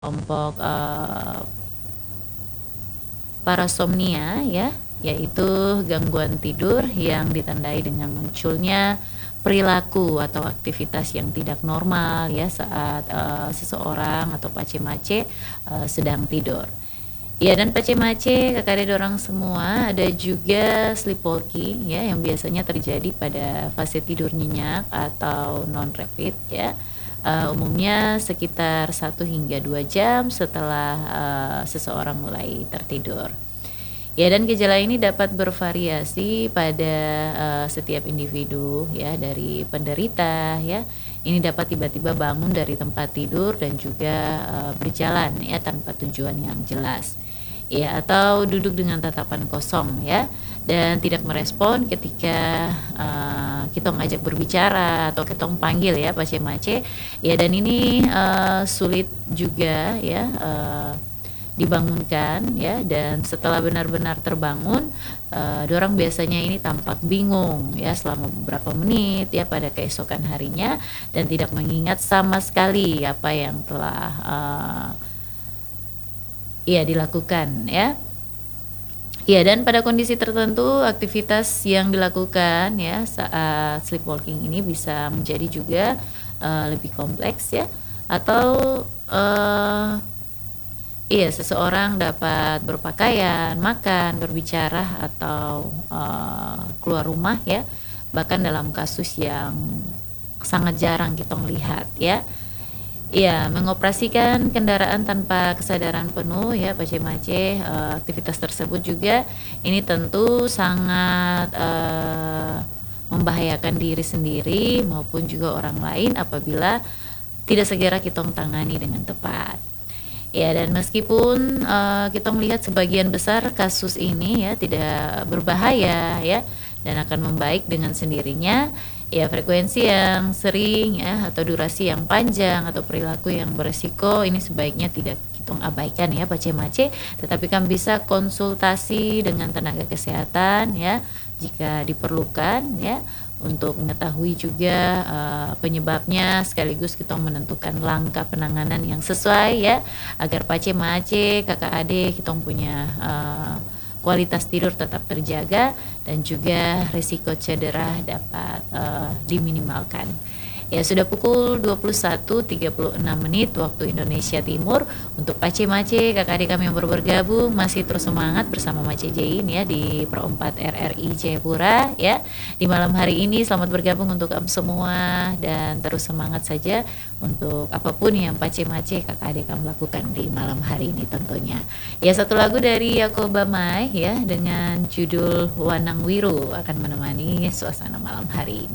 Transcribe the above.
kelompok parasomnia ya, yaitu gangguan tidur yang ditandai dengan munculnya perilaku atau aktivitas yang tidak normal ya saat seseorang atau pace-mace sedang tidur. Ya, dan pace-mace kakak adik dorang semua ada juga sleepwalking ya yang biasanya terjadi pada fase tidur nyenyak atau non rapid ya. Umumnya sekitar 1 hingga 2 jam setelah seseorang mulai tertidur. Ya, dan gejala ini dapat bervariasi pada setiap individu ya, dari penderita ya. Ini dapat tiba-tiba bangun dari tempat tidur dan juga berjalan ya tanpa tujuan yang jelas. Ya, atau duduk dengan tatapan kosong ya dan tidak merespon ketika kita ngajak berbicara atau kita panggil ya pace-mace ya, dan ini sulit juga ya dibangunkan ya, dan setelah benar-benar terbangun dorang biasanya ini tampak bingung ya selama beberapa menit ya pada keesokan harinya dan tidak mengingat sama sekali apa yang telah dilakukan ya. Ya, dan pada kondisi tertentu aktivitas yang dilakukan ya saat sleepwalking ini bisa menjadi juga lebih kompleks ya, atau seseorang dapat berpakaian, makan, berbicara atau keluar rumah ya, bahkan dalam kasus yang sangat jarang kita melihat ya. Ya, mengoperasikan kendaraan tanpa kesadaran penuh ya pace-mace, aktivitas tersebut juga ini tentu sangat membahayakan diri sendiri maupun juga orang lain apabila tidak segera kita tangani dengan tepat. Ya, dan meskipun kita melihat sebagian besar kasus ini ya tidak berbahaya ya dan akan membaik dengan sendirinya, ya frekuensi yang sering ya atau durasi yang panjang atau perilaku yang beresiko ini sebaiknya tidak kita abaikan ya pace-mace, tetapi kan bisa konsultasi dengan tenaga kesehatan ya jika diperlukan ya, untuk mengetahui juga penyebabnya sekaligus kita menentukan langkah penanganan yang sesuai ya, agar pace-mace kakak adik kita punya kualitas tidur tetap terjaga dan juga risiko cedera dapat diminimalkan. Ya, sudah pukul 21.36 waktu Indonesia Timur. Untuk pace-mace kakak adik kami yang baru bergabung masih terus semangat bersama Mace Jain ya di Pro 4 RRI Jayapura ya. Di malam hari ini selamat bergabung untuk kamu semua dan terus semangat saja untuk apapun yang pace-mace kakak adik kamu lakukan di malam hari ini tentunya. Ya, satu lagu dari Yakoba Mai ya dengan judul Wanang Wiru akan menemani suasana malam hari ini.